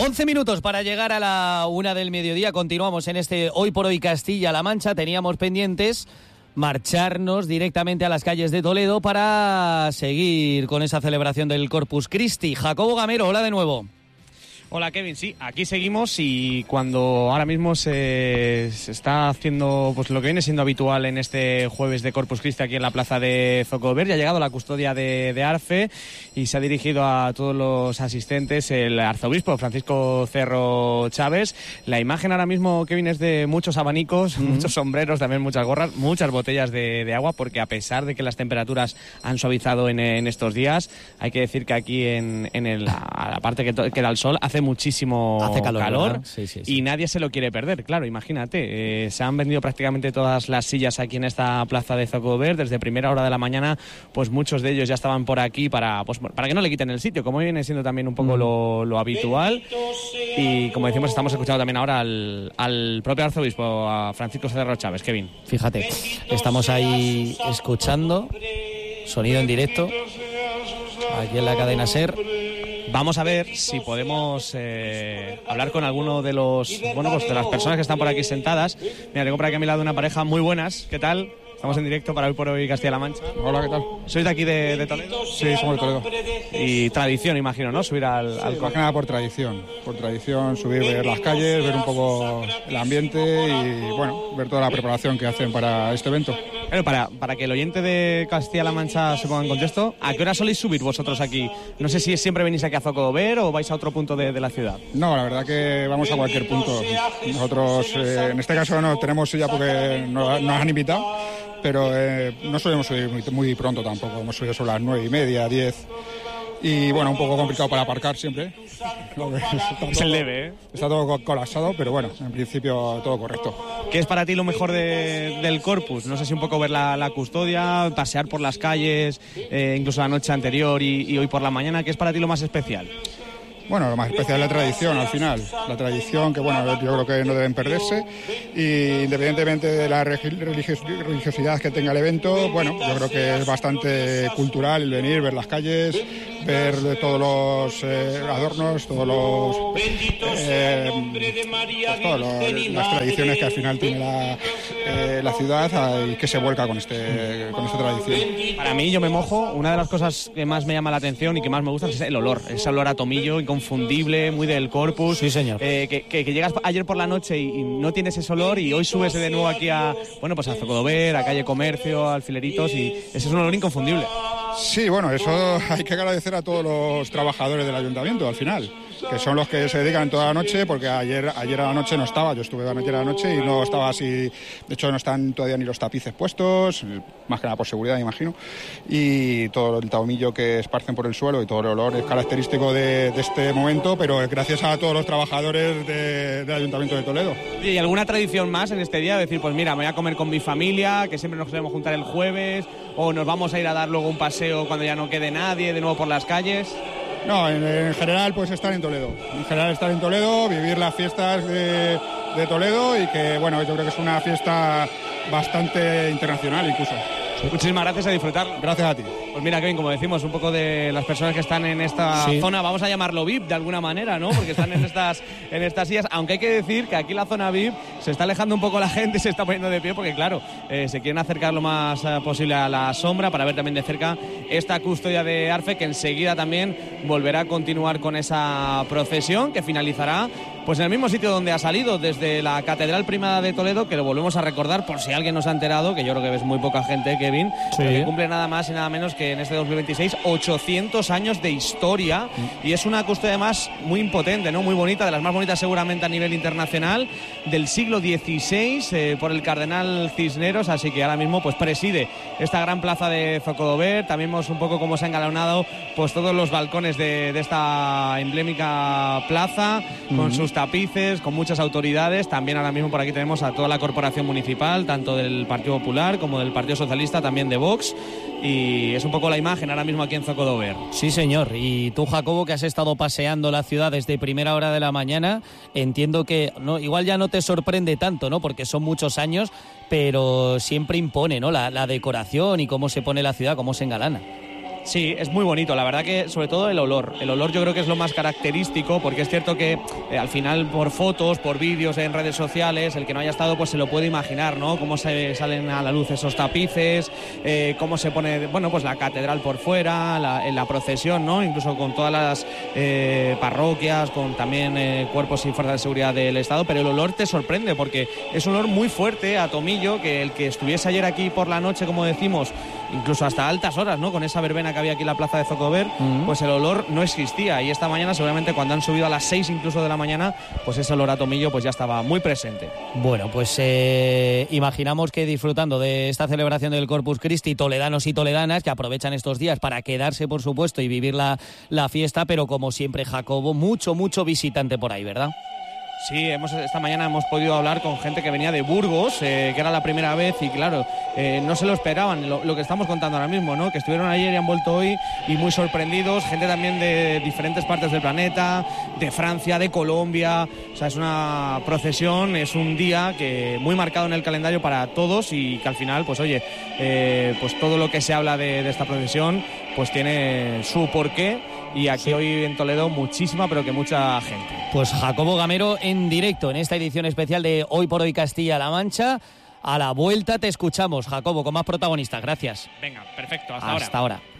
11 minutos para llegar a la 1 del mediodía. Continuamos en este Hoy por Hoy Castilla-La Mancha. Teníamos pendientes marcharnos directamente a las calles de Toledo para seguir con esa celebración del Corpus Christi. Jacobo Gamero, hola de nuevo. Hola Kevin, sí, aquí seguimos y cuando ahora mismo se está haciendo pues lo que viene siendo habitual en este jueves de Corpus Christi aquí en la plaza de Zocodover, ya ha llegado la custodia de Arfe y se ha dirigido a todos los asistentes el arzobispo Francisco Cerro Chávez. La imagen ahora mismo, Kevin, es de muchos abanicos, muchos sombreros, también muchas gorras, muchas botellas de agua, porque a pesar de que las temperaturas han suavizado en estos días, hay que decir que aquí a la parte que da el sol hace muchísimo calor sí. Y nadie se lo quiere perder, claro, imagínate. Se han vendido prácticamente todas las sillas aquí en esta plaza de Zocodover. Desde primera hora de la mañana, pues muchos de ellos ya estaban por aquí para que no le quiten el sitio, como viene siendo también un poco lo habitual. Y como decimos, estamos escuchando también ahora al propio arzobispo, a Francisco Cerro Chávez. Kevin, fíjate, estamos ahí escuchando sonido en directo aquí en la cadena SER. Vamos a ver si podemos hablar con alguno de de las personas que están por aquí sentadas. Mira, tengo por aquí a mi lado una pareja muy buenas. ¿Qué tal? Estamos en directo para Hoy por Hoy Castilla-La Mancha. Hola, ¿qué tal? ¿Sois de aquí de Toledo? Sí, somos de Toledo. Y tradición, imagino, ¿no? Subir al más que nada por tradición, subir, ver las calles, ver un poco el ambiente y, bueno, ver toda la preparación que hacen para este evento. Pero para que el oyente de Castilla-La Mancha se ponga en contexto, ¿a qué hora soléis subir vosotros aquí? No sé si siempre venís aquí a Zocodover o vais a otro punto de la ciudad. No, la verdad que vamos a cualquier punto. Nosotros, en este caso, no tenemos silla porque nos han invitado, pero no solemos subir muy pronto tampoco. Hemos subido sobre las 9:30, 10. Y bueno, un poco complicado para aparcar siempre. Es el debe, ¿eh? Está todo colapsado, pero bueno, en principio todo correcto. ¿Qué es para ti lo mejor del Corpus? No sé si un poco ver la custodia, pasear por las calles, incluso la noche anterior y hoy por la mañana. ¿Qué es para ti lo más especial? Bueno, lo más especial es la tradición al final. La tradición que, bueno, yo creo que no deben perderse. Y independientemente de la religiosidad que tenga el evento, bueno, yo creo que es bastante cultural el venir, ver las calles, ver todos los adornos, todas las tradiciones que al final tiene la ciudad y que se vuelca con esta tradición. Para mí, yo me mojo, una de las cosas que más me llama la atención y que más me gusta es el olor, ese olor a tomillo inconfundible, muy del Corpus. Sí, señor. Que llegas ayer por la noche y no tienes ese olor y hoy subes de nuevo aquí a Zocodover, a Calle Comercio, a Alfileritos, y ese es un olor inconfundible. Sí, bueno, eso hay que agradecer a todos los trabajadores del ayuntamiento al final, que son los que se dedican toda la noche, porque ayer a la noche no estaba, yo estuve ayer a la noche y no estaba así, de hecho no están todavía ni los tapices puestos, más que nada por seguridad, imagino, y todo el tomillo que esparcen por el suelo y todo el olor es característico de este momento, pero gracias a todos los trabajadores del Ayuntamiento de Toledo. ¿Y alguna tradición más en este día? Decir, pues mira, me voy a comer con mi familia, que siempre nos solemos juntar el jueves, o nos vamos a ir a dar luego un paseo cuando ya no quede nadie, de nuevo por las calles. No, en general pues estar en Toledo. Vivir las fiestas de Toledo y que, bueno, yo creo que es una fiesta bastante internacional incluso. Muchísimas gracias, a disfrutar. Gracias a ti. Pues mira, Kevin, como decimos, un poco de las personas que están en esta zona, vamos a llamarlo VIP de alguna manera, ¿no? Porque están en estas sillas, aunque hay que decir que aquí la zona VIP se está alejando un poco la gente, se está poniendo de pie, porque claro, se quieren acercar lo más posible a la sombra para ver también de cerca esta custodia de Arfe, que enseguida también volverá a continuar con esa procesión que finalizará pues en el mismo sitio donde ha salido, desde la Catedral Primada de Toledo, que lo volvemos a recordar por si alguien nos ha enterado, que yo creo que ves muy poca gente, Kevin, pero que cumple nada más y nada menos que en este 2026 800 años de historia, y es una custodia además muy impotente, ¿no? Muy bonita, de las más bonitas seguramente a nivel internacional, del siglo XVI, por el cardenal Cisneros, así que ahora mismo pues preside esta gran plaza de Zocodover. También vemos un poco cómo se han engalanado pues todos los balcones de esta emblemática plaza, con sus tapices, con muchas autoridades. También ahora mismo por aquí tenemos a toda la corporación municipal, tanto del Partido Popular como del Partido Socialista, también de Vox, y es un poco la imagen ahora mismo aquí en Zocodover. Sí, señor. Y tú, Jacobo, que has estado paseando la ciudad desde primera hora de la mañana, entiendo que igual ya no te sorprende tanto, ¿no? Porque son muchos años, pero siempre impone, ¿no? La decoración y cómo se pone la ciudad, cómo se engalana. Sí, es muy bonito, la verdad que sobre todo el olor yo creo que es lo más característico, porque es cierto que al final por fotos, por vídeos en redes sociales, el que no haya estado pues se lo puede imaginar, ¿no? Cómo se salen a la luz esos tapices, cómo se pone, bueno, pues la catedral por fuera, en la procesión, ¿no? Incluso con todas las parroquias, con también cuerpos y fuerzas de seguridad del Estado, pero el olor te sorprende porque es un olor muy fuerte a tomillo, que el que estuviese ayer aquí por la noche, como decimos, incluso hasta altas horas, ¿no? Con esa verbena que había aquí en la plaza de Zocober, pues el olor no existía, y esta mañana seguramente cuando han subido a las 6 incluso de la mañana, pues ese olor a tomillo pues ya estaba muy presente. Bueno, pues imaginamos que disfrutando de esta celebración del Corpus Christi, toledanos y toledanas que aprovechan estos días para quedarse, por supuesto, y vivir la fiesta, pero como siempre, Jacobo, mucho visitante por ahí, ¿verdad? Sí, esta mañana hemos podido hablar con gente que venía de Burgos, que era la primera vez, y claro, no se lo esperaban, lo que estamos contando ahora mismo, ¿no? Que estuvieron ayer y han vuelto hoy y muy sorprendidos, gente también de diferentes partes del planeta, de Francia, de Colombia. O sea, es una procesión, es un día que muy marcado en el calendario para todos, y que al final, pues oye, pues todo lo que se habla de esta procesión pues tiene su porqué, y aquí hoy en Toledo muchísima, pero que mucha gente. Pues Jacobo Gamero en directo en esta edición especial de Hoy por Hoy Castilla-La Mancha. A la vuelta te escuchamos, Jacobo, con más protagonistas. Gracias. Venga, perfecto, hasta ahora.